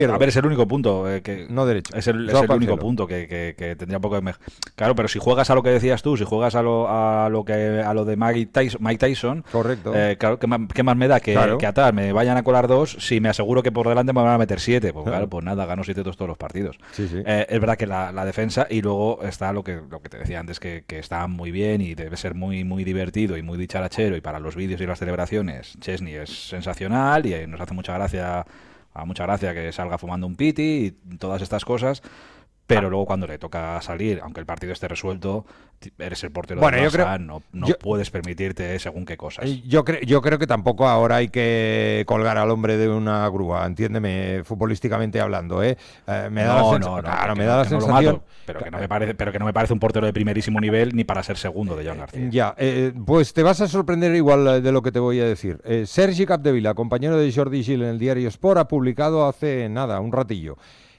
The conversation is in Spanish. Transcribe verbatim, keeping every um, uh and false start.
A ver, es el único punto eh, que no derecho. Es el, es el único punto que, que, que tendría un poco de mejor. Claro, pero si juegas a lo que decías tú, si juegas a lo a lo que a lo de Mike Tyson, Mike Tyson correcto. Eh, claro, ¿qué más, qué más me da que, claro. que atar? Me vayan a colar dos si me aseguro que por delante me van a meter siete. Pues claro, pues nada, gano siete todos, todos los partidos. Sí, sí. Eh, es verdad que la, la defensa y luego está lo que lo que te decía antes, que, que está muy bien y debe ser muy muy divertido y muy dicharachero, y para los vídeos y las celebraciones Chesney es sensacional y nos hace mucha gracia. A mucha gracia que salga fumando un piti y todas estas cosas, pero luego cuando le toca salir, aunque el partido esté resuelto, eres el portero bueno, del Barça, creo, no, no yo, puedes permitirte según qué cosas. Yo, cre yo creo que tampoco ahora hay que colgar al hombre de una grúa, entiéndeme, futbolísticamente hablando, ¿eh? eh me da no, la, no, no, claro, me no, da la que sensación... No mato, pero, que no me parece, pero que no me parece un portero de primerísimo nivel ni para ser segundo de Joan García. Ya, eh, pues te vas a sorprender igual de lo que te voy a decir. Eh, Sergi Capdevila, compañero de Jordi Gil en el diario Sport, ha publicado hace nada, un ratillo,